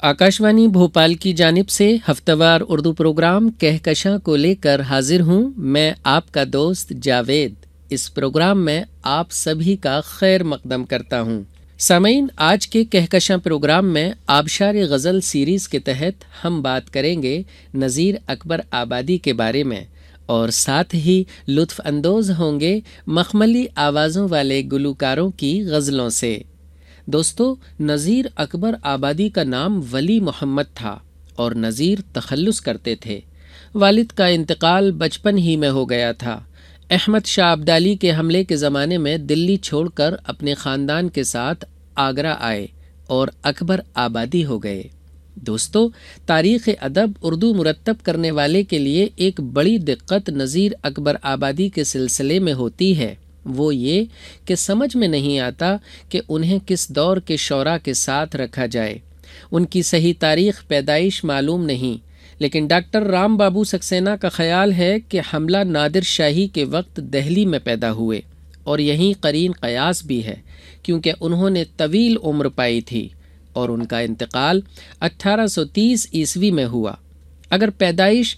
आकाशवाणी भोपाल की जानिब से हफ्तावार उर्दू प्रोग्राम कहकशां को लेकर हाजिर हूँ। मैं आपका दोस्त जावेद। इस प्रोग्राम में आप सभी का खैर मकदम करता हूँ। सामीन, आज के कहकशां प्रोग्राम में आबशार गज़ल सीरीज़ के तहत हम बात करेंगे नज़ीर अकबर आबादी के बारे में और साथ ही लुत्फ़ अंदोज़ होंगे मखमली आवाज़ों वाले गुलकारों की गज़लों से। दोस्तों, नज़ीर अकबर आबादी का नाम वली मोहम्मद था और नज़ीर तखल्लुस करते थे। वालिद का इंतकाल बचपन ही में हो गया था। अहमद शाह अब्दाली के हमले के ज़माने में दिल्ली छोड़कर अपने ख़ानदान के साथ आगरा आए और अकबर आबादी हो गए। दोस्तों, तारीख़ अदब उर्दू मुरत्तब करने वाले के लिए एक बड़ी दिक्कत नज़ीर अकबर आबादी के सिलसिले में होती है। वो ये कि समझ में नहीं आता कि उन्हें किस दौर के शौरा के साथ रखा जाए। उनकी सही तारीख़ पैदाइश मालूम नहीं, लेकिन डॉक्टर राम बाबू सक्सेना का ख़याल है कि हमला नादिर शाही के वक्त दिल्ली में पैदा हुए और यहीं करीन क़यास भी है, क्योंकि उन्होंने तवील उम्र पाई थी और उनका इंतकाल 1830 ईस्वी में हुआ। अगर पैदाइश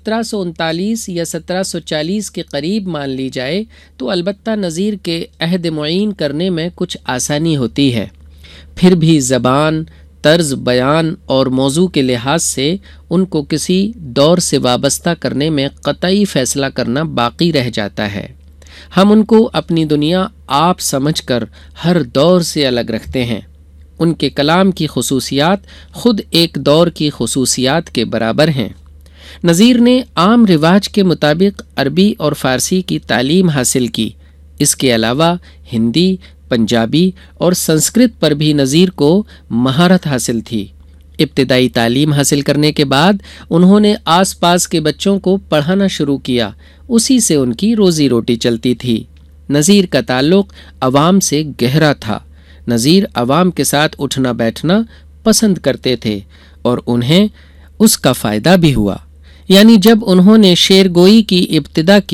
1739 या 1740 के करीब मान ली जाए तो अलबत्ता नज़ीर के अहद मुईन करने में कुछ आसानी होती है। फिर भी ज़बान, तर्ज बयान और मौजू के लिहाज से उनको किसी दौर से वाबस्ता करने में क़तई फ़ैसला करना बाकी रह जाता है। हम उनको अपनी दुनिया आप समझकर हर दौर से अलग रखते हैं। उनके कलाम की खुसूसियात ख़ुद एक दौर की खुसूसियात के बराबर हैं। नज़ीर ने आम रिवाज के मुताबिक अरबी और फ़ारसी की तालीम हासिल की। इसके अलावा हिंदी, पंजाबी और संस्कृत पर भी नज़ीर को महारत हासिल थी। इब्तिदाई तालीम हासिल करने के बाद उन्होंने आस पास के बच्चों को पढ़ाना शुरू किया। उसी से उनकी रोज़ी रोटी चलती थी। नज़ीर का ताल्लुक़ अवाम से गहरा था। नज़ीर अवाम के साथ उठना बैठना पसंद करते थे और उन्हें उसका फ़ायदा भी हुआ। यानी जब उन्होंने शेरगोई की इब्तिदा की